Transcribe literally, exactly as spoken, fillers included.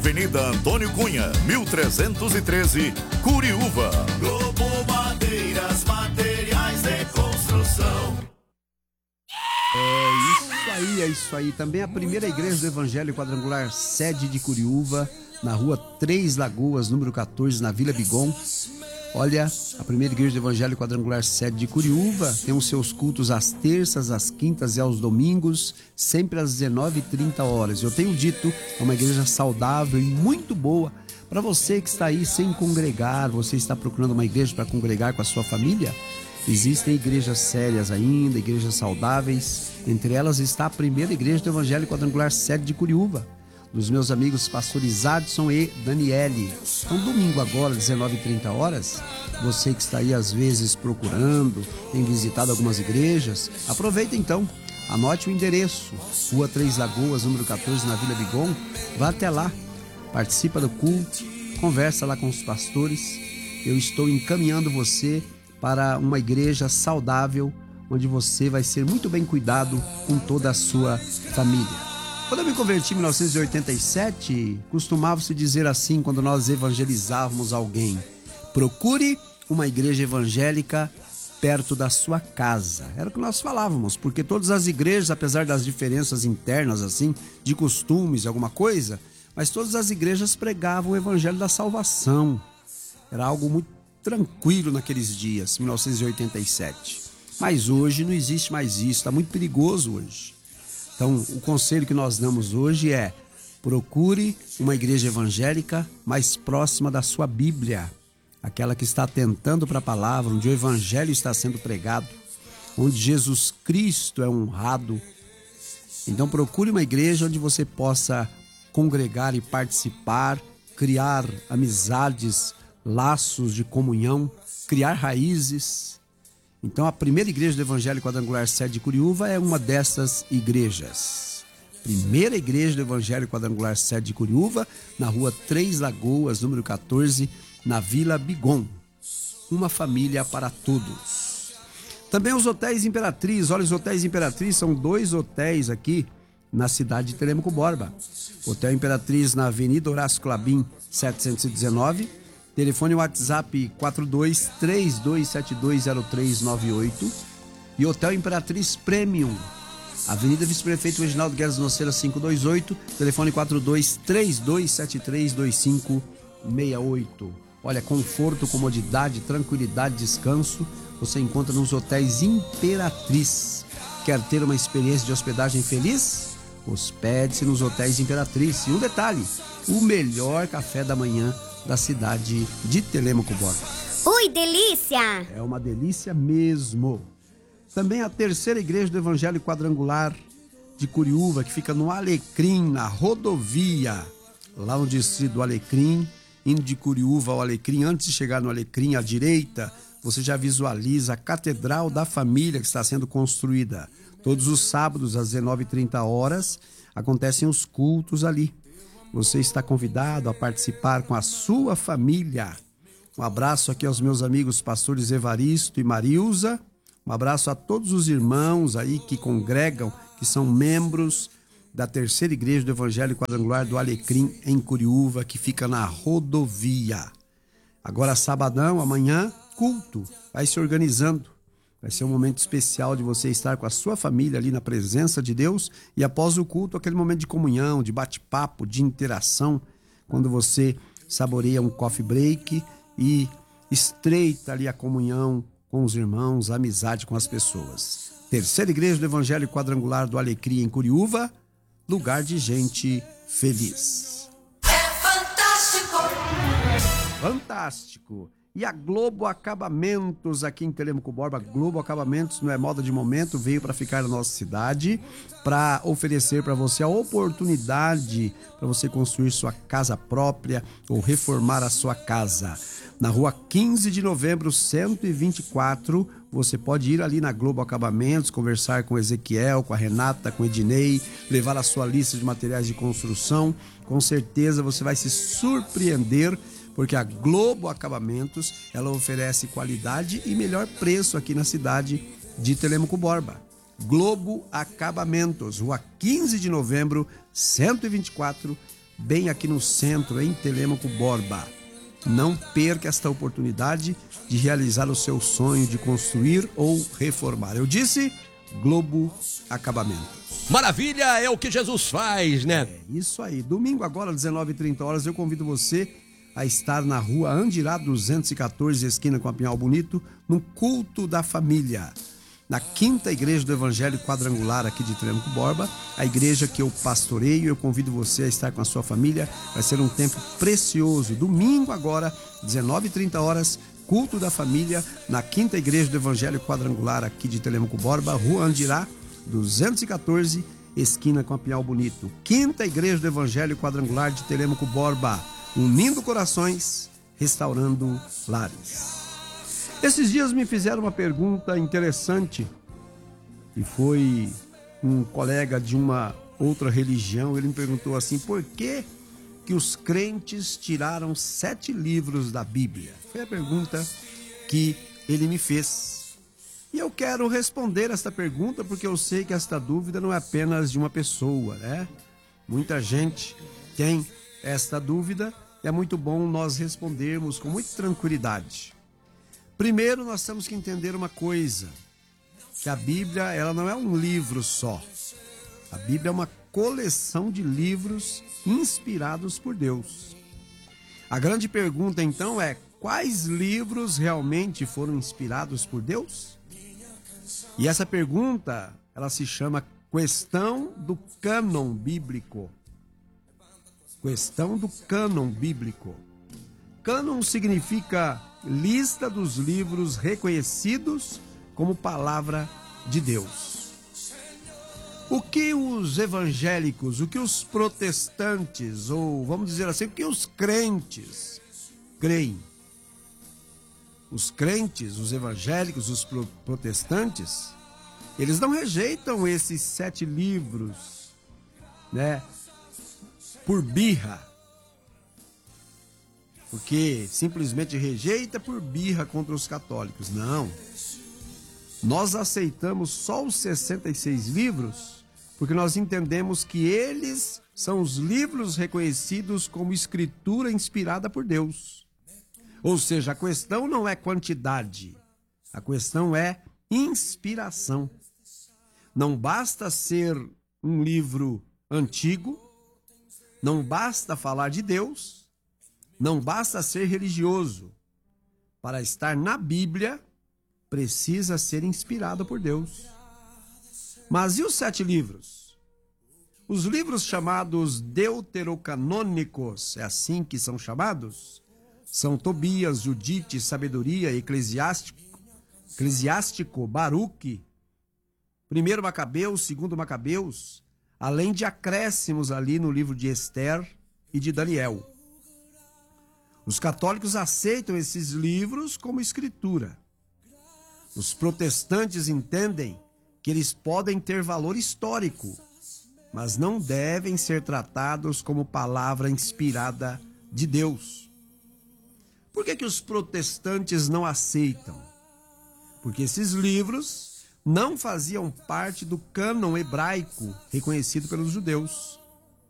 Avenida Antônio Cunha, mil trezentos e treze, Curiúva. Globo Madeiras, materiais de construção. É isso aí, é isso aí. Também a primeira igreja do Evangelho Quadrangular, sede de Curiúva, na rua Três Lagoas, número quatorze, na Vila Bigon. Olha, a primeira igreja do Evangelho Quadrangular, sede de Curiúva, tem os seus cultos às terças, às quintas e aos domingos, sempre às dezenove e trinta horas. Eu tenho dito, é uma igreja saudável e muito boa. Para você que está aí sem congregar, você está procurando uma igreja para congregar com a sua família? Existem igrejas sérias ainda, igrejas saudáveis. Entre elas está a primeira igreja do Evangelho Quadrangular, sede de Curiúva, dos meus amigos pastores Adson e Daniele. Então, domingo agora, dezenove e trinta horas, você que está aí às vezes procurando, tem visitado algumas igrejas, aproveita então, anote o endereço, Rua Três Lagoas, número quatorze, na Vila Bigon, vá até lá, participa do culto, conversa lá com os pastores. Eu estou encaminhando você para uma igreja saudável, onde você vai ser muito bem cuidado com toda a sua família. Quando eu me converti em mil novecentos e oitenta e sete, costumava-se dizer assim quando nós evangelizávamos alguém: procure uma igreja evangélica perto da sua casa. Era o que nós falávamos, porque todas as igrejas, apesar das diferenças internas assim, de costumes, alguma coisa, mas todas as igrejas pregavam o evangelho da salvação. Era algo muito tranquilo naqueles dias, mil novecentos e oitenta e sete. Mas hoje não existe mais isso, está muito perigoso hoje. Então, o conselho que nós damos hoje é: procure uma igreja evangélica mais próxima da sua Bíblia, aquela que está atentando para a palavra, onde o evangelho está sendo pregado, onde Jesus Cristo é honrado. Então, procure uma igreja onde você possa congregar e participar, criar amizades, laços de comunhão, criar raízes. Então, a primeira igreja do Evangelho Quadrangular, sede de Curiúva, é uma dessas igrejas. Primeira igreja do Evangelho Quadrangular, sede de Curiúva, na rua Três Lagoas, número quatorze, na Vila Bigon. Uma família para todos. Também os hotéis Imperatriz. Olha, os hotéis Imperatriz são dois hotéis aqui na cidade de Telêmaco Borba. Hotel Imperatriz na Avenida Horácio Clabim, setecentos e dezenove. Telefone WhatsApp quatro dois três dois sete dois zero três nove oito. E Hotel Imperatriz Premium, Avenida Vice-Prefeito Reginaldo Guedes Noceira quinhentos e vinte e oito. Telefone quatro dois três dois sete três dois cinco seis oito. Olha, conforto, comodidade, tranquilidade, descanso, você encontra nos hotéis Imperatriz. Quer ter uma experiência de hospedagem feliz? Hospede-se nos hotéis Imperatriz. E um detalhe, o melhor café da manhã da cidade de Telêmaco Borba. Ui, delícia! É uma delícia mesmo. Também a terceira igreja do Evangelho Quadrangular de Curiúva, que fica no Alecrim, na rodovia, lá no distrito do Alecrim, indo de Curiúva ao Alecrim. Antes de chegar no Alecrim, à direita, você já visualiza a Catedral da Família que está sendo construída. Todos os sábados, às dezenove e trinta horas, acontecem os cultos ali. Você está convidado a participar com a sua família. Um abraço aqui aos meus amigos pastores Evaristo e Marilza. Um abraço a todos os irmãos aí que congregam, que são membros da terceira igreja do Evangelho Quadrangular do Alecrim, em Curiúva, que fica na rodovia. Agora, sabadão, amanhã, culto. Vai se organizando. Vai ser um momento especial de você estar com a sua família ali na presença de Deus, e após o culto, aquele momento de comunhão, de bate-papo, de interação, quando você saboreia um coffee break e estreita ali a comunhão com os irmãos, a amizade com as pessoas. Terceira igreja do Evangelho Quadrangular do Alecrim, em Curiúva, lugar de gente feliz. É fantástico! Fantástico! E a Globo Acabamentos aqui em Telêmaco Borba. Globo Acabamentos não é moda de momento, veio para ficar na nossa cidade, para oferecer para você a oportunidade para você construir sua casa própria ou reformar a sua casa. Na rua quinze de novembro, cento e vinte e quatro, você pode ir ali na Globo Acabamentos, conversar com o Ezequiel, com a Renata, com o Ednei, levar a sua lista de materiais de construção. Com certeza você vai se surpreender, porque a Globo Acabamentos, ela oferece qualidade e melhor preço aqui na cidade de Telêmaco Borba. Globo Acabamentos, rua quinze de novembro, cento e vinte e quatro, bem aqui no centro, em Telêmaco Borba. Não perca esta oportunidade de realizar o seu sonho de construir ou reformar. Eu disse Globo Acabamentos. Maravilha, é o que Jesus faz, né? É isso aí. Domingo agora, dezenove e trinta horas, eu convido você a estar na rua Andirá duzentos e quatorze, esquina com a Pinhal Bonito, no culto da família. Na quinta igreja do Evangelho Quadrangular aqui de Telêmaco Borba, a igreja que eu pastoreio. Eu convido você a estar com a sua família. Vai ser um tempo precioso. Domingo agora, dezenove e trinta horas, culto da família, na quinta igreja do Evangelho Quadrangular aqui de Telêmaco Borba, rua Andirá duzentos e quatorze, esquina com a Pinhal Bonito. Quinta igreja do Evangelho Quadrangular de Telêmaco Borba, unindo corações, restaurando lares. Esses dias me fizeram uma pergunta interessante e foi um colega de uma outra religião. Ele me perguntou assim: por que que os crentes tiraram sete livros da Bíblia? Foi a pergunta que ele me fez. E eu quero responder esta pergunta porque eu sei que esta dúvida não é apenas de uma pessoa, né? Muita gente tem esta dúvida e é muito bom nós respondermos com muita tranquilidade. Primeiro, nós temos que entender uma coisa, que a Bíblia, ela não é um livro só. A Bíblia é uma coleção de livros inspirados por Deus. A grande pergunta, então, é: quais livros realmente foram inspirados por Deus? E essa pergunta, ela se chama questão do cânon bíblico. Questão do cânon bíblico. Cânon significa lista dos livros reconhecidos como palavra de Deus. O que os evangélicos, o que os protestantes, ou vamos dizer assim, o que os crentes creem? Os crentes, os evangélicos, os protestantes, eles não rejeitam esses sete livros, né, por birra. Porque simplesmente rejeita por birra contra os católicos. Não. Nós aceitamos só os sessenta e seis livros porque nós entendemos que eles são os livros reconhecidos como escritura inspirada por Deus. Ou seja, a questão não é quantidade, a questão é inspiração. Não basta ser um livro antigo, não basta falar de Deus, não basta ser religioso. Para estar na Bíblia, precisa ser inspirado por Deus. Mas e os sete livros? Os livros chamados deuterocanônicos, é assim que são chamados? São Tobias, Judite, Sabedoria, Eclesiástico, Eclesiástico, Baruque, primeiro Macabeus, segundo Macabeus, além de acréscimos ali no livro de Esther e de Daniel. Os católicos aceitam esses livros como escritura. Os protestantes entendem que eles podem ter valor histórico, mas não devem ser tratados como palavra inspirada de Deus. Por que que os protestantes não aceitam? Porque esses livros não faziam parte do cânon hebraico reconhecido pelos judeus.